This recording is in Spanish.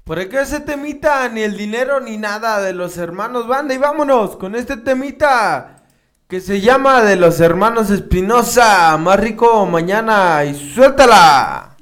Por acá ese temita, ni el dinero ni nada de los hermanos Banda. Y vámonos con este temita que se llama de los hermanos Espinosa. Más rico mañana y suéltala.